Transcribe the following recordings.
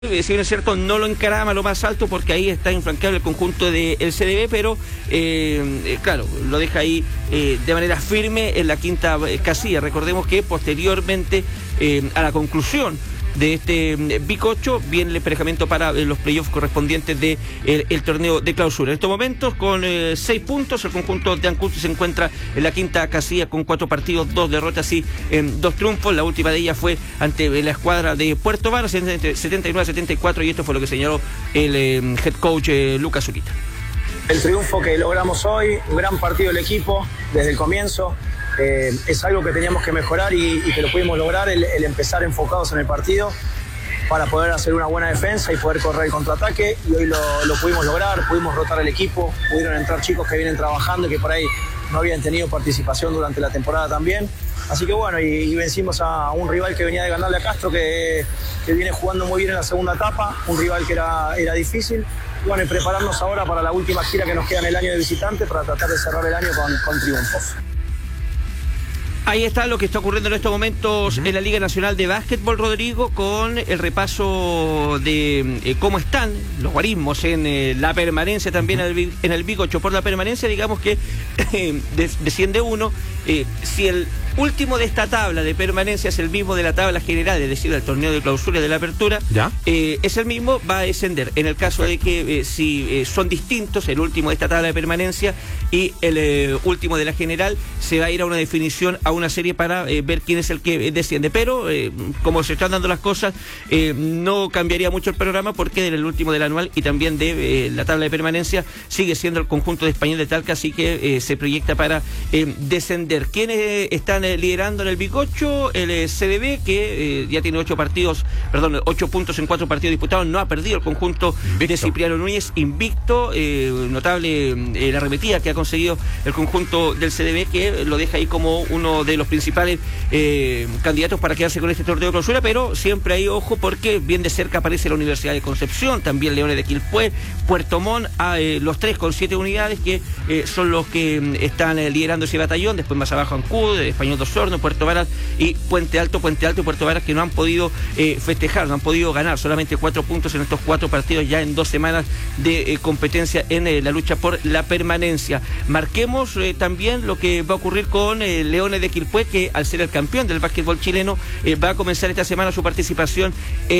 Si bien es cierto, no lo encarama lo más alto porque ahí está infranqueable el conjunto del CDB, pero claro, lo deja ahí de manera firme en la quinta casilla. Recordemos que posteriormente a la conclusión de este Big 8 viene el emparejamiento para los playoffs correspondientes de el torneo de clausura. En estos momentos, con 6 puntos, el conjunto de Ancud se encuentra en la quinta casilla con 4 partidos, 2 derrotas y 2 triunfos. La última de ellas fue ante la escuadra de Puerto Varas, 79-74, y esto fue lo que señaló el head coach Lucas Zurita. El triunfo que logramos hoy, un gran partido del equipo desde el comienzo. Es algo que teníamos que mejorar y que lo pudimos lograr, el empezar enfocados en el partido para poder hacer una buena defensa y poder correr el contraataque, y hoy lo pudimos lograr, pudimos rotar el equipo, pudieron entrar chicos que vienen trabajando y que por ahí no habían tenido participación durante la temporada también. Así que bueno, y vencimos a un rival que venía de ganarle a Castro, que viene jugando muy bien en la segunda etapa, un rival que era difícil. Y bueno, y prepararnos ahora para la última gira que nos queda en el año de visitante para tratar de cerrar el año con triunfos. Ahí está lo que está ocurriendo en estos momentos en la Liga Nacional de Básquetbol, Rodrigo, con el repaso de cómo están los guarismos en la permanencia también en el Big 8. Por la permanencia, digamos que desciende uno. Si el último de esta tabla de permanencia es el mismo de la tabla general, es decir, del torneo de clausura y de la apertura, es el mismo, va a descender. En el caso de que si son distintos, el último de esta tabla de permanencia y el último de la general, se va a ir a una definición, a una serie para ver quién es el que desciende. Pero como se están dando las cosas, no cambiaría mucho el programa, porque del último del anual y también de la tabla de permanencia sigue siendo el conjunto de Español de Talca, así que se proyecta para descender. ¿Quiénes están liderando en el Big 8? El CDB, que ya tiene 8 puntos en 4 partidos disputados, no ha perdido el conjunto de Cipriano Núñez, invicto. Notable la arremetida que ha conseguido el conjunto del CDB, que lo deja ahí como uno de los principales candidatos para quedarse con este torneo de clausura, pero siempre hay ojo, porque bien de cerca aparece la Universidad de Concepción, también Leones de Quilpué, Puerto Montt, los 3 con 7 unidades, que son los que están liderando ese batallón. Después más abajo Ancud, Español de Osorno, Puerto Varas y Puente Alto y Puerto Varas, que no han podido festejar, no han podido ganar, solamente 4 puntos en estos 4 partidos ya en 2 semanas de competencia en la lucha por la permanencia. Marquemos también lo que va a ocurrir con Leones de Quilpué, que al ser el campeón del básquetbol chileno va a comenzar esta semana su participación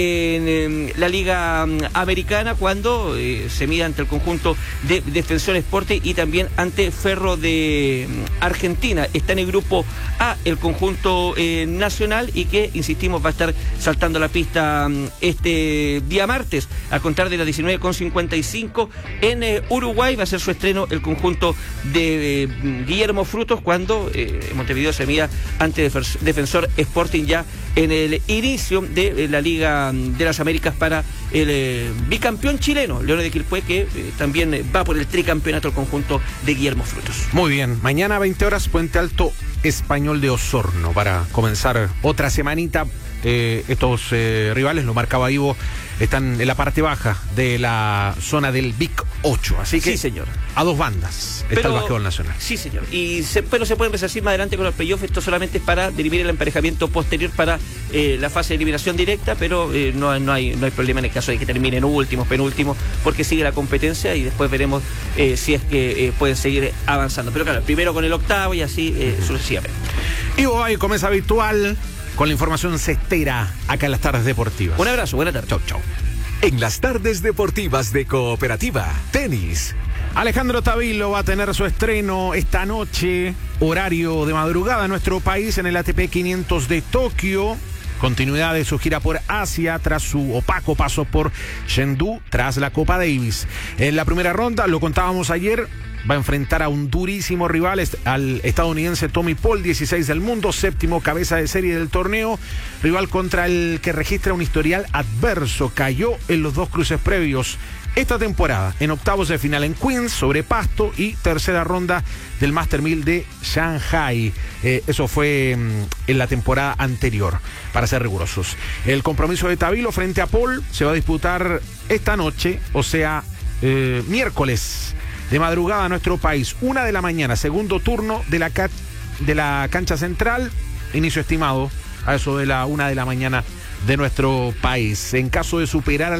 en la Liga Americana, cuando se mida ante el conjunto de Defensor Sporting y también ante Ferro de Argentina. Está en el grupo A el conjunto nacional, y que, insistimos, va a estar saltando la pista este día martes a contar de las 19:55 en Uruguay. Va a ser su estreno el conjunto de Guillermo Frutos, cuando Montevideo se mida ante Defensor Sporting ya en el inicio de la Liga de las Américas para el bicampeón chileno, Leones de Quilpué, que también va por el tricampeonato el conjunto de Guillermo Frutos. Muy bien, mañana a 20 horas Puente Alto, Español de Osorno, para comenzar otra semanita. Estos rivales, lo marcaba Ivo, están en la parte baja de la zona del Big 8, así que sí, señor, a 2 bandas está el básquetbol nacional. Sí, señor, pero se puede empezar así más adelante con los playoffs. Esto solamente es para dirimir el emparejamiento posterior para la fase de eliminación directa, pero no hay problema en el caso de que terminen últimos, penúltimos, porque sigue la competencia y después veremos si es que pueden seguir avanzando. Pero claro, primero con el octavo y así sucesivamente. Y hoy, como es habitual, con la información cestera acá en las tardes deportivas. Un abrazo, buena tarde. Chau. En las tardes deportivas de Cooperativa, tenis. Alejandro Tavilo va a tener su estreno esta noche, horario de madrugada en nuestro país, en el ATP 500 de Tokio. Continuidad de su gira por Asia tras su opaco paso por Chengdu tras la Copa Davis. En la primera ronda, lo contábamos ayer, va a enfrentar a un durísimo rival, al estadounidense Tommy Paul, 16 del mundo, 7º cabeza de serie del torneo, rival contra el que registra un historial adverso. Cayó en los 2 cruces previos esta temporada, en octavos de final en Queens sobre pasto y tercera ronda del Master 1000 de Shanghai. Eso fue en la temporada anterior, para ser rigurosos. El compromiso de Tavilo frente a Paul se va a disputar esta noche, o sea, miércoles de madrugada a nuestro país, 1 de la mañana, segundo turno de la cancha central, inicio estimado a eso de la 1 de la mañana de nuestro país. En caso de superar